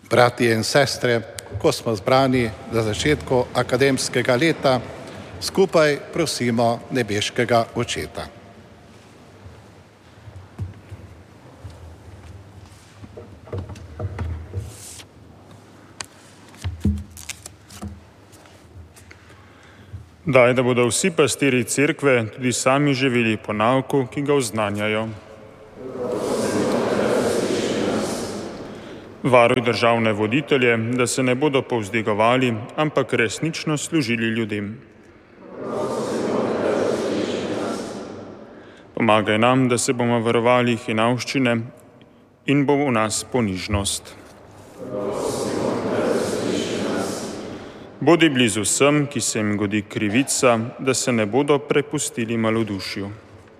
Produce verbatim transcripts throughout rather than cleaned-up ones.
Bratje in sestre, ko smo zbrani na začetku akademskega leta, skupaj prosimo nebeškega Očeta. Daj, da bodo vsi pastirji cerkve tudi sami živeli po nauku, ki ga oznanjajo. Varuj državne voditelje, da se ne bodo povzdigovali, ampak resnično služili ljudem. Pomagaj nam, da se bomo varovali hinavščine in bo v nas ponižnost. Bodi blizu vsem, ki se jim godi krivica, da se ne bodo prepustili malodušju.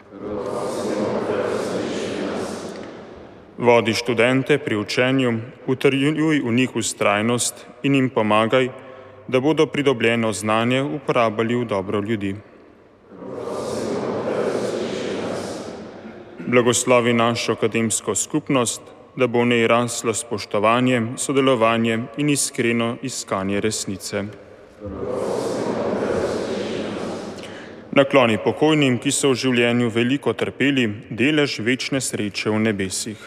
Vodi študente pri učenju, utrjuj v njih vztrajnost in jim pomagaj, da bodo pridobljeno znanje uporabljali v dobro ljudi. Blagoslovi našo akademsko skupnost, da bo v njej raslo spoštovanje, sodelovanje in iskreno iskanje resnice. Nakloni pokojnim, ki so v življenju veliko trpeli, delež večne sreče v nebesih.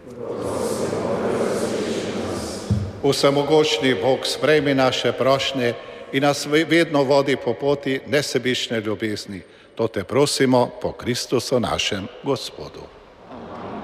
Vsemogočni Bog, sprejmi naše prošnje in nas vedno vodi po poti nesebične ljubezni. To te prosimo po Kristusu našem Gospodu.